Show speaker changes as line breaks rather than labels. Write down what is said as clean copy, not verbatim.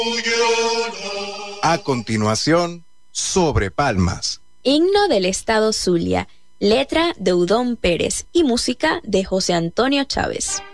A continuación, Sobre Palmas.
Himno del Estado Zulia, letra de Udón Pérez y música de José Antonio Chávez.